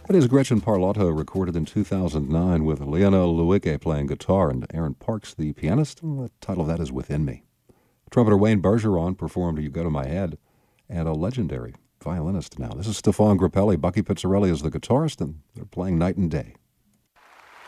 That is Gretchen Parlato, recorded in 2009 with Lionel Luike playing guitar and Aaron Parks, the pianist. And the title of that is Within Me. Trumpeter Wayne Bergeron performed You Go to My Head, and a legendary violinist now. This is Stefan Grappelli. Bucky Pizzarelli is the guitarist, and they're playing Night and Day.